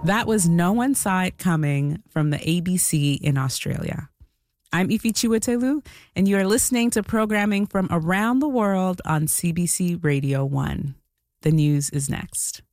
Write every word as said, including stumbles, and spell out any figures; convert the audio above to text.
That was No One Saw It Coming from the A B C in Australia. I'm Ifi Chiwetelu, and you are listening to programming from around the world on C B C Radio one. The news is next.